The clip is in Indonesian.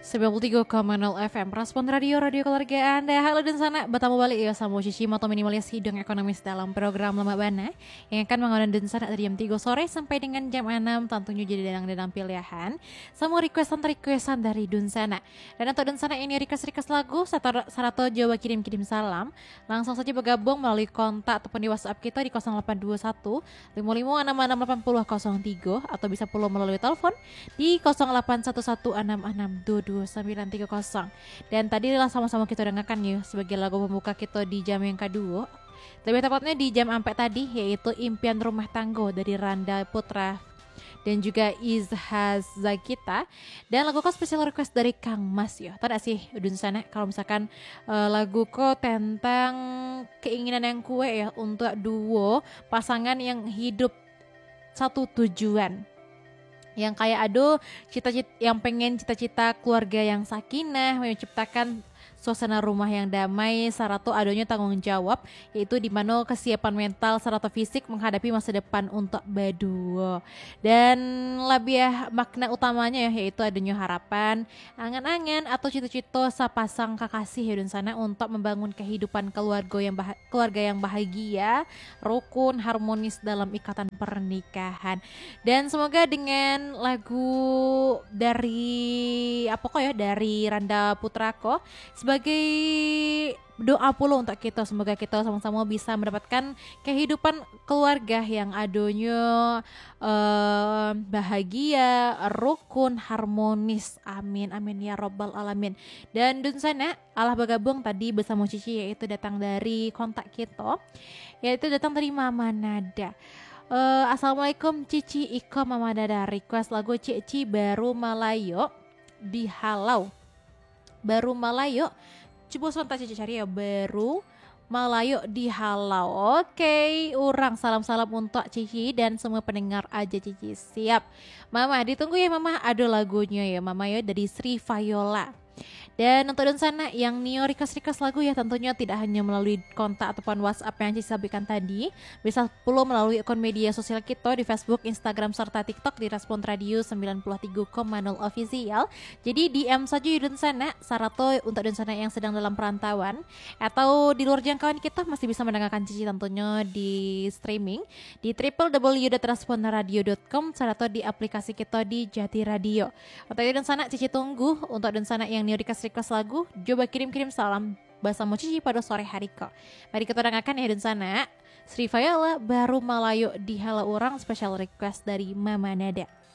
93,0 FM Respon Radio keluarga Anda. Halo dan sana, bertemu balik ya sama Cici Moto Minimalis Hidung Ekonomis dalam program Lemak Bana yang akan mengundang dan sana dari jam 3 sore sampai dengan jam 6, tentunya jadi dadang-dadang pilihan semua requestan dari Dunsana. Dan untuk Dunsana ini request lagu Sarato Jawa kirim salam, langsung saja bergabung melalui kontak ataupun di WhatsApp kita di 0821 55668003 atau bisa pula melalui telepon di 08116622 2930. Dan tadi lah sama-sama kita dengarkan ya sebagai lagu pembuka kita di jam yang kedua. Lebih tepatnya di jam ampe tadi, yaitu Impian Rumah Tanggo dari Randa Putra dan juga Izhaz Zakita. Dan lagu ko spesial request dari Kang Mas ya. Tadi sih Dunsana kalau misalkan lagu ko tentang keinginan yang kue ya untuk duo pasangan yang hidup satu tujuan, yang kayak cita-cita yang pengen cita-cita keluarga yang sakinah, menciptakan suasana rumah yang damai, sarato adanya tanggung jawab, yaitu di mana kesiapan mental serta fisik menghadapi masa depan untuk berdua. Dan lebih makna utamanya ya, yaitu adanya harapan, angan-angan atau cita-cita sapasang kekasih dan sana untuk membangun kehidupan keluarga yang bahagia, rukun, harmonis dalam ikatan pernikahan. Dan semoga dengan lagu dari dari Randa Putrako sebagai doa pula untuk kita, semoga kita sama-sama bisa mendapatkan kehidupan keluarga yang adanya bahagia, rukun, harmonis. Amin amin ya robbal alamin. Dan Dunsana Allah bergabung tadi bersama Cici, yaitu datang dari kontak kita, yaitu datang dari Mama Nada. Assalamualaikum Cici Iko Mama Nada, request lagu Cici Baru Malayo Dihalau. Baru Malayo, coba sebentar Cici cari ya, Baru Malayo Dihalau. Oke, orang salam-salam untuk Cici dan semua pendengar aja Cici. Siap Mama, ditunggu ya Mama, ada lagunya ya Mama ya dari Sri Viola. Dan untuk Dunsana yang Nio request lagu ya tentunya tidak hanya melalui kontak ataupun WhatsApp yang Cici sampaikan tadi, bisa pula melalui akun media sosial kita di Facebook, Instagram serta TikTok di Respon Radio 93,0 official. Jadi DM saja ya Dunsana, Sarato untuk Dunsana yang sedang dalam perantauan atau di luar jangkauan kita masih bisa mendengarkan Cici tentunya di streaming di www.responradio.com Sarato di aplikasi kita di Jati Radio. Untuk Dunsana Cici tunggu untuk Dunsana yang Nio request lagu, coba kirim salam bersama Cici pada sore hari kok. Mari kita dengarkan ya Dunsana, Sri Viola Baru Malayo Dihalau Orang, special request dari Mama Nada.